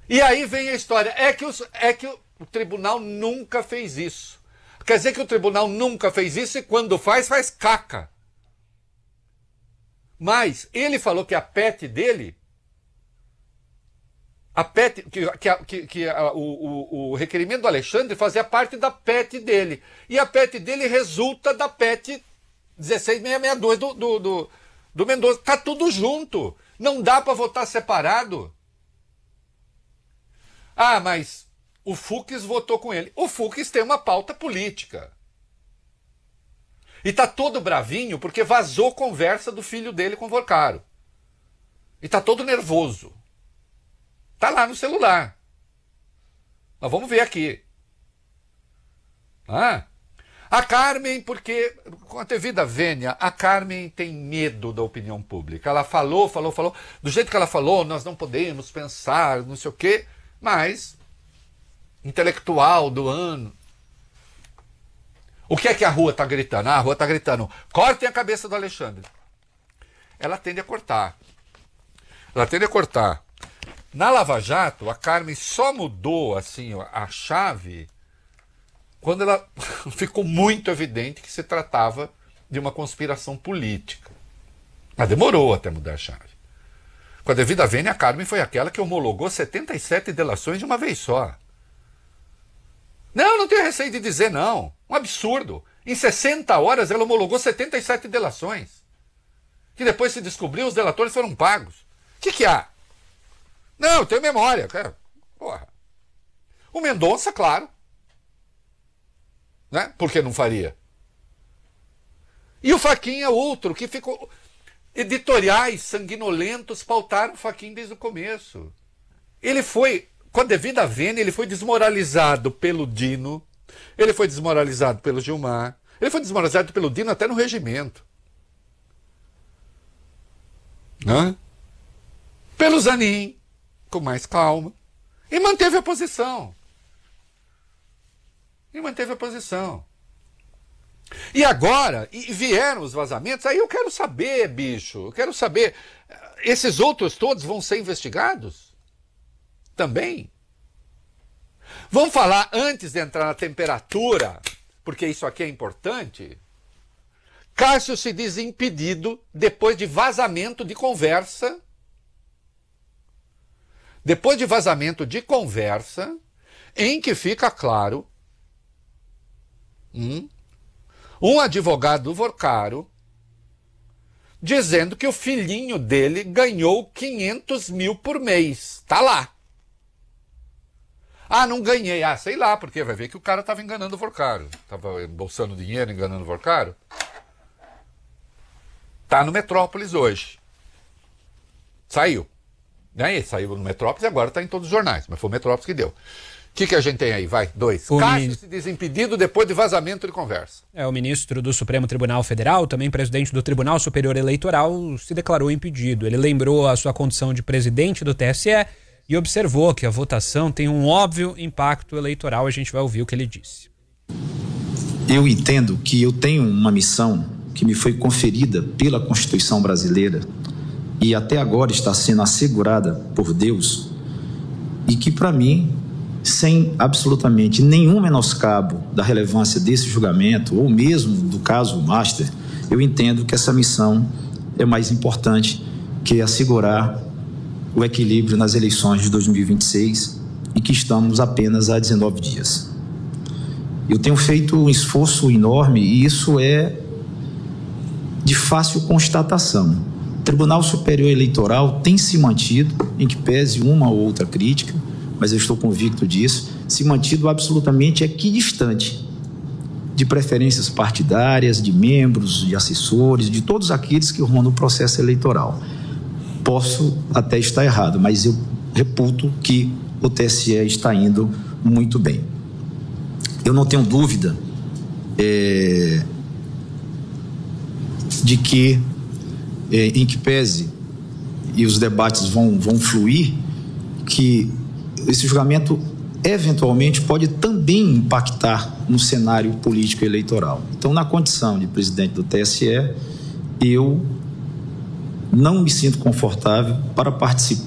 E aí vem a história, é que o tribunal nunca fez isso. Quer dizer que o tribunal nunca fez isso e quando faz caca. Mas ele falou que a PET dele, o requerimento do Alexandre fazia parte da PET dele. E a PET dele resulta da PET 16662 do Mendonça. Tá tudo junto. Não dá para votar separado. Ah, mas o Fux votou com ele. O Fux tem uma pauta política. E tá todo bravinho porque vazou conversa do filho dele com o Vorcaro. E tá todo nervoso. Tá lá no celular. Mas vamos ver aqui. A Carmen, porque com a devida vênia, a Carmen tem medo da opinião pública. Ela falou. Do jeito que ela falou, nós não podemos pensar, não sei o quê. Mas, intelectual do ano. O que é que a rua está gritando? A rua está gritando, cortem a cabeça do Alexandre. Ela tende a cortar. Na Lava Jato, a Carmen só mudou assim, a chave quando ela ficou muito evidente que se tratava de uma conspiração política. Mas demorou até mudar a chave. Com a devida vênia, a Carmen foi aquela que homologou 77 delações de uma vez só. Não tenho receio de dizer não. Um absurdo. Em 60 horas ela homologou 77 delações. Que depois se descobriu, os delatores foram pagos. O que há? Não, eu tenho memória. Porra. O Mendonça, claro. Né? Por que não faria? E o Fachin é outro que ficou... Editoriais sanguinolentos pautaram o Fachin desde o começo. Ele foi, com a devida vênia, ele foi desmoralizado pelo Dino, ele foi desmoralizado pelo Gilmar, ele foi desmoralizado pelo Dino até no regimento. Pelo Zanin, com mais calma. E manteve a posição. E agora, vieram os vazamentos, aí eu quero saber, bicho, esses outros todos vão ser investigados? Também? Vamos falar antes de entrar na temperatura, porque isso aqui é importante. Cássio se diz impedido depois de vazamento de conversa. Depois de vazamento de conversa, em que fica claro... um advogado do Vorcaro dizendo que o filhinho dele ganhou 500 mil por mês. Tá lá. Não ganhei. Sei lá, porque vai ver que o cara estava enganando o Vorcaro. Estava embolsando dinheiro, enganando o Vorcaro. Tá no Metrópolis hoje. Saiu. Saiu no Metrópolis e agora está em todos os jornais. Mas foi o Metrópolis que deu. O que a gente tem aí? Vai, 2. Cássio se desimpedido depois de vazamento de conversa. O ministro do Supremo Tribunal Federal, também presidente do Tribunal Superior Eleitoral, se declarou impedido. Ele lembrou a sua condição de presidente do TSE e observou que a votação tem um óbvio impacto eleitoral. A gente vai ouvir o que ele disse. Eu entendo que eu tenho uma missão que me foi conferida pela Constituição brasileira e até agora está sendo assegurada por Deus e que, para mim, sem absolutamente nenhum menoscabo da relevância desse julgamento, ou mesmo do caso Master, eu entendo que essa missão é mais importante que assegurar o equilíbrio nas eleições de 2026 e que estamos apenas há 19 dias. Eu tenho feito um esforço enorme e isso é de fácil constatação. O Tribunal Superior Eleitoral tem se mantido, em que pese uma ou outra crítica, mas eu estou convicto disso, se mantido absolutamente equidistante de preferências partidárias, de membros, de assessores, de todos aqueles que rondam o processo eleitoral. Posso até estar errado, mas eu reputo que o TSE está indo muito bem. Eu não tenho dúvida de que, em que pese, e os debates vão fluir, que esse julgamento eventualmente pode também impactar no cenário político eleitoral. Então, na condição de presidente do TSE, eu não me sinto confortável para participar